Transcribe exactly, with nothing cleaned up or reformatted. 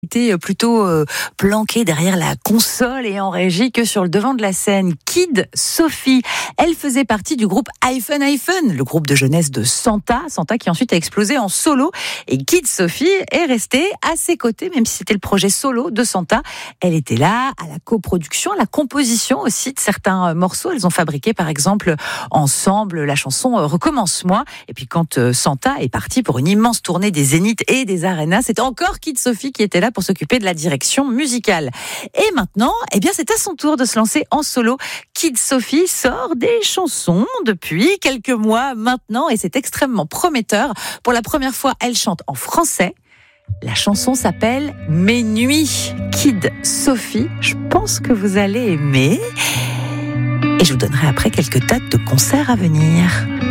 était plutôt euh, planquée derrière la console et en régie que sur le devant de la scène. Kid Sophie, elle faisait partie du groupe iPhone iPhone, le groupe de jeunesse de Santa, Santa qui ensuite a explosé en solo. Et Kid Sophie est restée à ses côtés, même si c'était le projet solo de Santa. Elle était là à la coproduction, à la composition aussi de certains morceaux. Elles ont fabriqué par exemple ensemble la chanson Recommence-moi. Et puis quand Santa est parti pour une immense tournée des Zéniths et des Arénas, c'était encore Kid Sophie qui était là pour s'occuper de la direction musicale. Et maintenant, eh bien, c'est à son tour de se lancer en solo. Kid Sophie sort des chansons depuis quelques mois maintenant et c'est extrêmement prometteur. Pour la première fois, elle chante en français. La chanson s'appelle Mes nuits. Kid Sophie, je pense que vous allez aimer. Et je vous donnerai après quelques dates de concerts à venir.